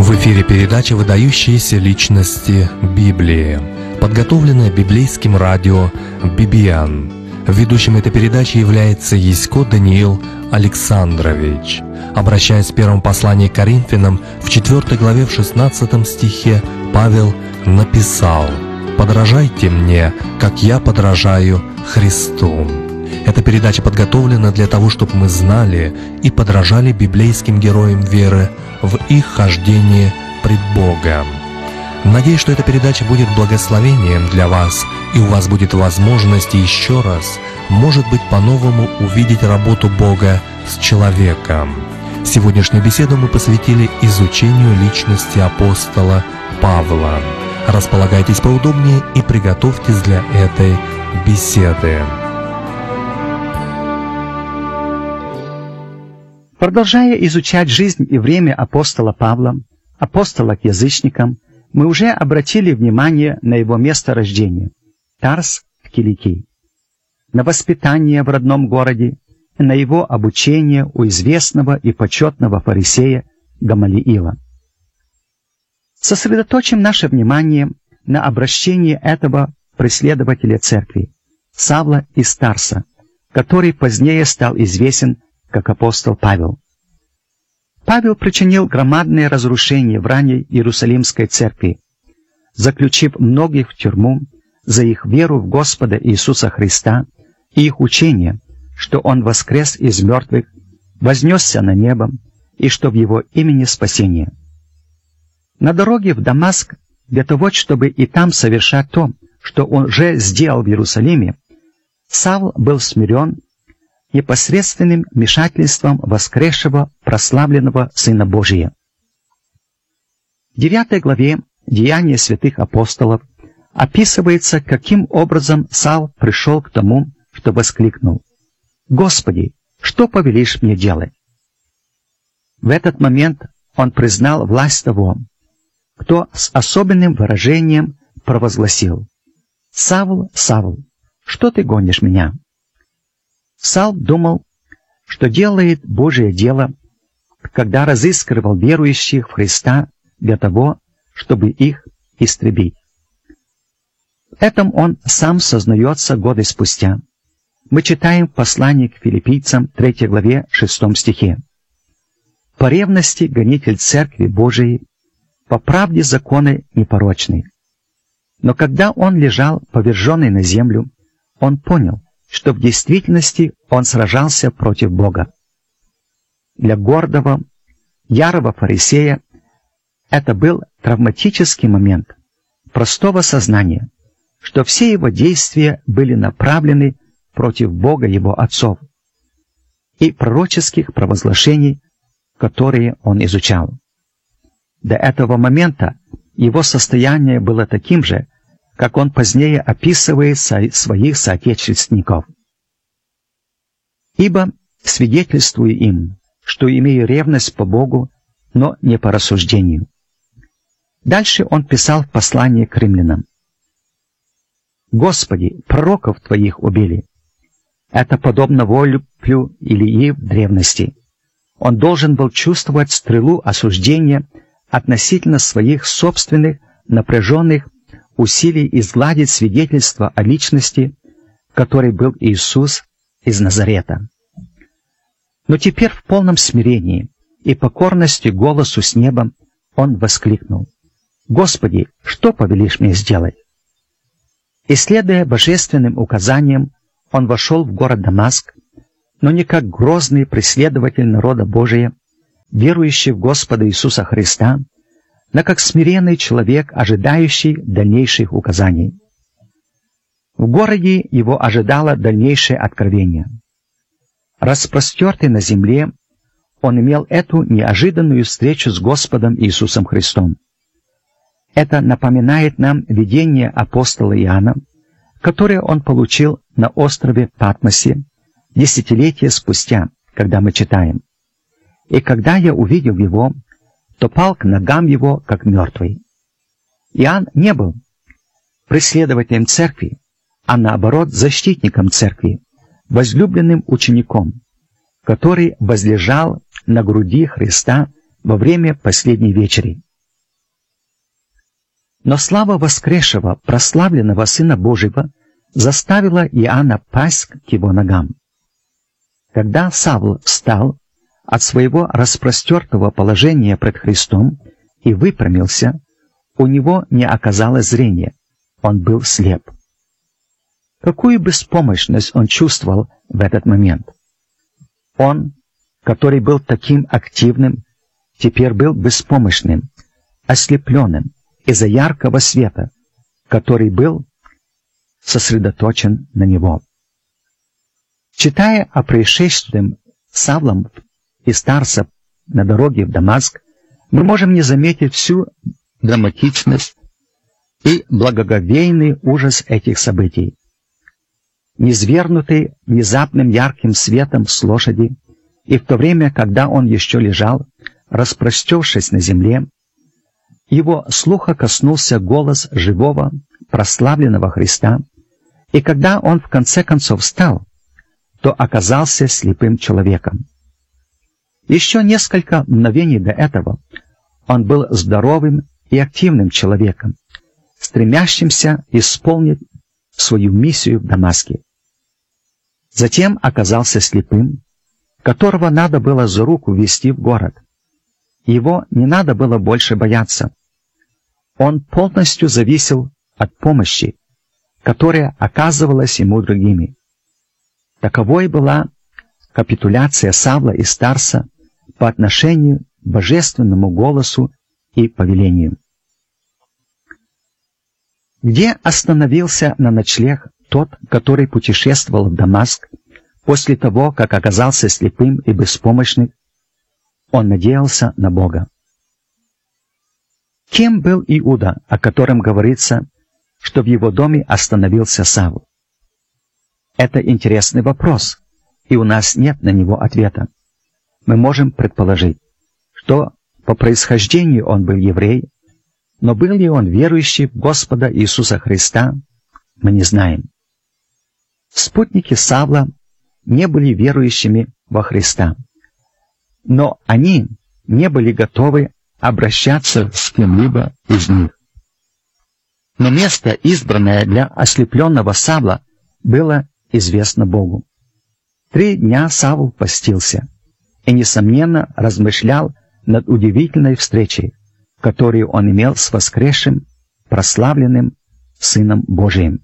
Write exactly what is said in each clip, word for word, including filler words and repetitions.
В эфире передача «Выдающиеся личности Библии», подготовленная библейским радио би би эн. Ведущим этой передачи является Ясько Даниил Александрович. Обращаясь в первом послании к Коринфянам, в четвёртой главе, в шестнадцатом стихе, Павел написал: «Подражайте мне, как я подражаю Христу». Эта передача подготовлена для того, чтобы мы знали и подражали библейским героям веры в их хождении пред Богом. Надеюсь, что эта передача будет благословением для вас, и у вас будет возможность еще раз, может быть, по-новому увидеть работу Бога с человеком. Сегодняшнюю беседу мы посвятили изучению личности апостола Павла. Располагайтесь поудобнее и приготовьтесь для этой беседы. Продолжая изучать жизнь и время апостола Павла, апостола к язычникам, мы уже обратили внимание на его место рождения – Тарс в Киликии, на воспитание в родном городе и на его обучение у известного и почетного фарисея Гамалиила. Сосредоточим наше внимание на обращении этого преследователя церкви, Савла из Тарса, который позднее стал известен как апостол Павел. Павел причинил громадные разрушения в ранней Иерусалимской церкви, заключив многих в тюрьму за их веру в Господа Иисуса Христа и их учение, что Он воскрес из мертвых, вознесся на небо и что в Его имени спасение. На дороге в Дамаск, для того, чтобы и там совершать то, что Он уже сделал в Иерусалиме, Савл был смирен непосредственным вмешательством воскресшего прославленного Сына Божия. В девятой главе «Деяния святых апостолов» описывается, каким образом Савл пришел к тому, что воскликнул: «Господи, что повелишь мне делать?» В этот момент он признал власть того, кто с особенным выражением провозгласил: «Савл, Савл, что ты гонишь меня?» Савл думал, что делает Божие дело, когда разыскивал верующих в Христа для того, чтобы их истребить. В этом он сам сознается годы спустя. Мы читаем в послании к филиппийцам третьей главе шестом стихе: «По ревности гонитель Церкви Божией, по правде законы непорочный». Но когда он лежал поверженный на землю, он понял, что в действительности он сражался против Бога. Для гордого, ярого фарисея это был травматический момент простого сознания, что все его действия были направлены против Бога его отцов и пророческих провозглашений, которые он изучал. До этого момента его состояние было таким же, как он позднее описывает со своих соотечественников. «Ибо свидетельствую им, что имею ревность по Богу, но не по рассуждению». Дальше он писал в послании к римлянам: «Господи, пророков Твоих убили». Это подобно Воплю Илии в древности. Он должен был чувствовать стрелу осуждения относительно своих собственных напряженных усилий изгладить свидетельство о личности, которой был Иисус из Назарета. Но теперь в полном смирении и покорности голосу с неба он воскликнул: «Господи, что повелишь мне сделать?» И, следуя божественным указаниям, он вошел в город Дамаск, но не как грозный преследователь народа Божия, верующий в Господа Иисуса Христа, но как смиренный человек, ожидающий дальнейших указаний. В городе его ожидало дальнейшее откровение. Распростертый на земле, он имел эту неожиданную встречу с Господом Иисусом Христом. Это напоминает нам видение апостола Иоанна, которое он получил на острове Патмосе десятилетия спустя, когда мы читаем: «И когда я увидел его, то пал к ногам его, как мертвый». Иоанн не был преследователем церкви, а наоборот защитником церкви, возлюбленным учеником, который возлежал на груди Христа во время последней вечери. Но слава воскресшего, прославленного Сына Божьего заставила Иоанна пасть к его ногам. Когда Савл встал от своего распростертого положения пред Христом и выпрямился, у него не оказалось зрения, он был слеп. Какую беспомощность он чувствовал в этот момент? Он, который был таким активным, теперь был беспомощным, ослепленным из-за яркого света, который был сосредоточен на него. Читая о происшествии с Савлом из Тарса на дороге в Дамаск, мы можем не заметить всю драматичность и благоговейный ужас этих событий. Низвергнутый внезапным ярким светом с лошади, и в то время, когда он еще лежал, распростершись на земле, его слуха коснулся голос живого, прославленного Христа, и когда он в конце концов встал, то оказался слепым человеком. Еще несколько мгновений до этого он был здоровым и активным человеком, стремящимся исполнить свою миссию в Дамаске. Затем оказался слепым, которого надо было за руку вести в город. Его не надо было больше бояться. Он полностью зависел от помощи, которая оказывалась ему другими. Таковой была капитуляция Савла из Тарса по отношению к божественному голосу и повелению. Где остановился на ночлег тот, который путешествовал в Дамаск после того, как оказался слепым и беспомощным? Он надеялся на Бога. Кем был Иуда, о котором говорится, что в его доме остановился Савл? Это интересный вопрос, и у нас нет на него ответа. Мы можем предположить, что по происхождению он был еврей, но был ли он верующий в Господа Иисуса Христа, мы не знаем. Спутники Савла не были верующими во Христа, но они не были готовы обращаться с кем-либо из них. Но место, избранное для ослепленного Савла, было известно Богу. Три дня Савл постился и, несомненно, размышлял над удивительной встречей, которую он имел с воскресшим, прославленным Сыном Божиим.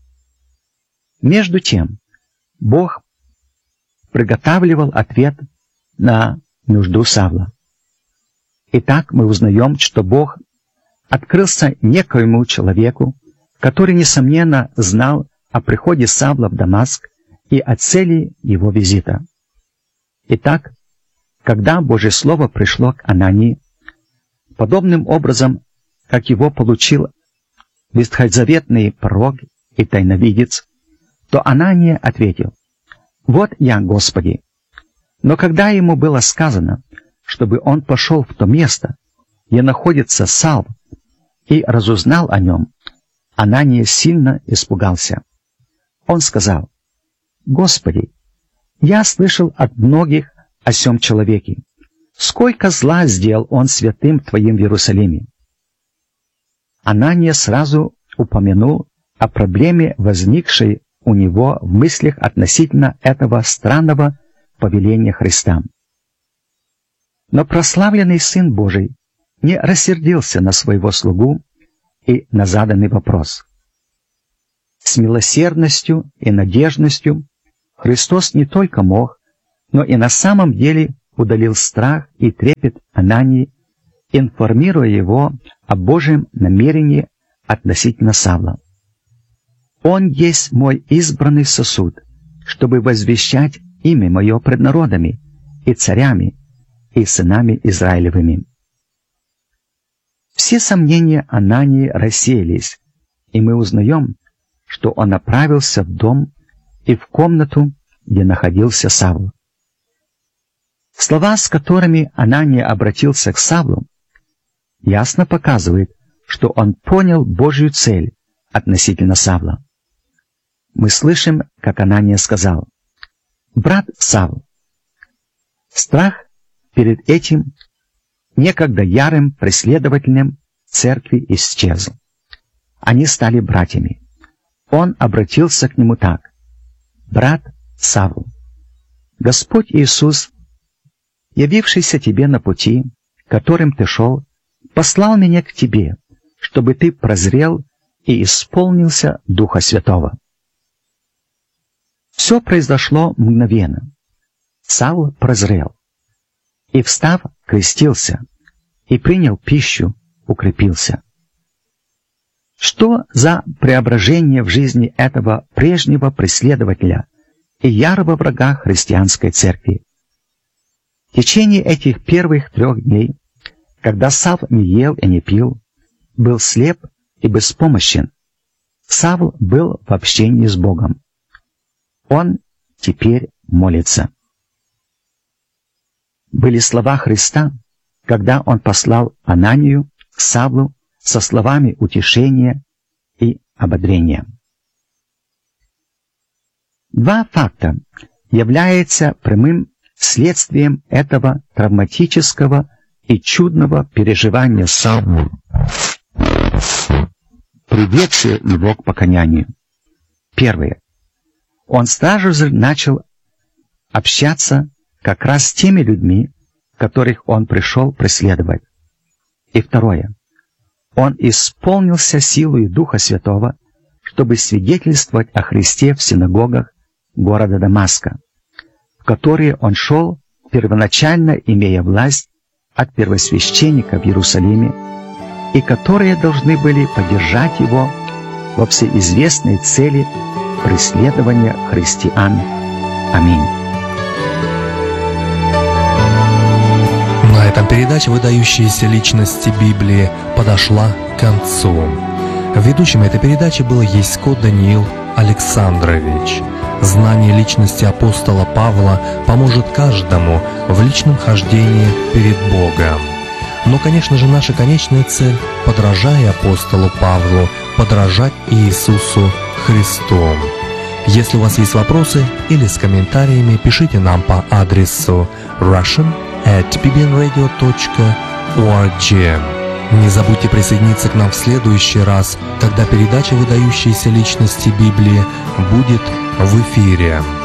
Между тем, Бог приготавливал ответ на нужду Савла. Итак, мы узнаем, что Бог открылся некоему человеку, который, несомненно, знал о приходе Савла в Дамаск и о цели его визита. Итак, когда Божье Слово пришло к Анании, подобным образом, как его получил ветхозаветный пророк и тайновидец, то Анания ответил: «Вот я, Господи». Но когда ему было сказано, чтобы он пошел в то место, где находится Савл, и разузнал о нем, Анания сильно испугался. Он сказал: «Господи, я слышал от многих о сем человеке. Сколько зла сделал он святым Твоим в Иерусалиме». Анания сразу упомянул о проблеме, возникшей у него в мыслях относительно этого странного повеления Христа. Но прославленный Сын Божий не рассердился на своего слугу и на заданный вопрос. С милосердностью и надежностью Христос не только мог, но и на самом деле удалил страх и трепет Анании, информируя его о Божьем намерении относительно Савла. «Он есть мой избранный сосуд, чтобы возвещать имя мое пред народами и царями и сынами Израилевыми». Все сомнения Анании рассеялись, и мы узнаем, что он направился в дом и в комнату, где находился Савл. Слова, с которыми Анания обратился к Савлу, ясно показывают, что он понял Божью цель относительно Савла. Мы слышим, как Анания сказал: «Брат Савл». Страх перед этим некогда ярым преследователем церкви исчезл. они стали братьями. Он обратился к нему так: «Брат Савл, Господь Иисус, явившийся тебе на пути, которым ты шел, послал меня к тебе, чтобы ты прозрел и исполнился Духа Святого». Все произошло мгновенно. Савл прозрел и, встав, крестился, и принял пищу, укрепился. Что за преображение в жизни этого прежнего преследователя и ярого врага христианской церкви? В течение этих первых трех дней, когда Савл не ел и не пил, был слеп и беспомощен, Савл был в общении с Богом. Он теперь молится. Были слова Христа, когда Он послал Ананию к Савлу со словами утешения и ободрения. Два факта являются прямым следствием этого травматического и чудного переживания Савла, приведшее его к покаянию. Первое. Он сразу же начал общаться как раз с теми людьми, которых он пришел преследовать. И второе. Он исполнился силой Духа Святого, чтобы свидетельствовать о Христе в синагогах города Дамаска, в которые он шел, первоначально имея власть от первосвященника в Иерусалиме, и которые должны были поддержать его во всеизвестной цели преследования христиан. Аминь. На этом передача «Выдающиеся личности Библии» подошла к концу. Ведущим этой передачи был Ясько Даниил Александрович. Знание личности апостола Павла поможет каждому в личном хождении перед Богом. Но, конечно же, наша конечная цель, подражая апостолу Павлу, подражать Иисусу Христу. Если у вас есть вопросы или с комментариями, пишите нам по адресу russian at b b n radio dot org. Не забудьте присоединиться к нам в следующий раз, когда передача «Выдающиеся личности Библии» будет в эфире.